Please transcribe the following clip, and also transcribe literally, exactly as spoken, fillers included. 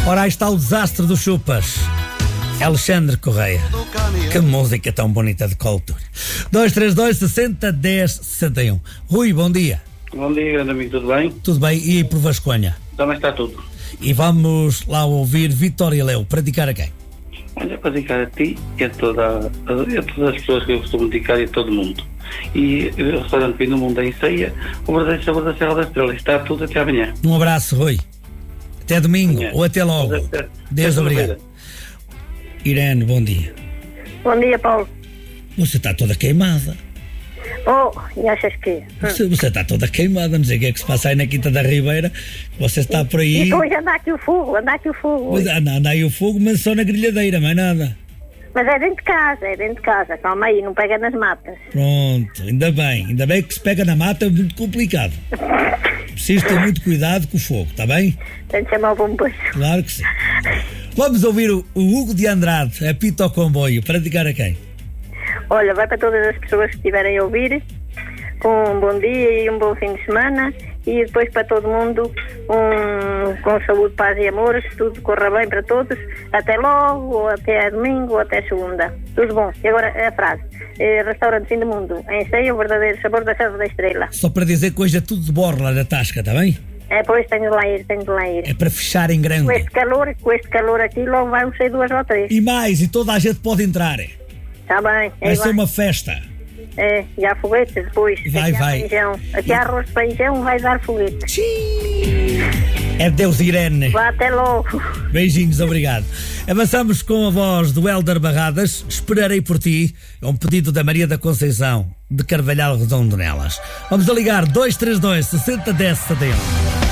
Ora, aí está o desastre dos chupas. Alexandre Correia. Que música tão bonita de cultura. dois três dois, sessenta, dez, sessenta e um. Rui, bom dia. Bom dia, grande amigo, tudo bem? Tudo bem, e por Vasconha? Também está tudo. E vamos lá ouvir Vitória Léo, praticar a quem? Olha, para dedicar a ti e a, toda, a, a todas as pessoas que eu costumo dedicar e a todo mundo. E o restaurante Fim do Mundo em Ceia, o verdadeiro sabor da Serra da Estrela. Está tudo, até amanhã. Um abraço, Rui. Até domingo, amanhã. Ou até logo. Até, Deus, obrigado. Irene, bom dia. Bom dia, Paulo. Você está toda queimada. Oh, e achas que? Você, você está toda queimada, não sei o que é que se passa aí na Quinta da Ribeira. Você está por aí. E hoje anda aqui o fogo, anda aqui o fogo. Mas, anda, anda aí o fogo, mas só na grelhadeira, mais nada. Mas é dentro de casa, é dentro de casa. Calma aí, não pega nas matas. Pronto, ainda bem. Ainda bem que se pega na mata, é muito complicado. Preciso ter muito cuidado com o fogo, está bem? Tem de chamar o bombeiro. Claro que sim. Vamos ouvir o, o Hugo de Andrade, apita ao comboio, para dedicar a quem? Olha, vai para todas as pessoas que estiverem a ouvir, com um bom dia e um bom fim de semana, e depois para todo mundo, um, com saúde, paz e amor, tudo corra bem para todos, até logo, ou até domingo, ou até segunda. Tudo bom. E agora a frase, eh, restaurante Fim do Mundo, em Ceia, o verdadeiro sabor da Serra da Estrela. Só para dizer que hoje é tudo de borla na tasca, está bem? É, pois tenho de lá ir, tenho de lá ir. É para fechar em grande. Com este calor, com este calor aqui, logo vai ser duas ou três. E mais, e toda a gente pode entrar. Está bem. Vai é ser uma festa. É, e há foguetes depois. Vai, aqui vai. Há feijão. Aqui há arroz de feijão, vai dar foguetes. Sim. É Deus, Irene. Vá, até logo. Beijinhos, obrigado. Avançamos com a voz do Hélder Barradas, Esperarei por Ti, é um pedido da Maria da Conceição, de Carvalhal Redondo Nelas. Vamos a ligar dois três dois, sessenta, dez, setenta e um.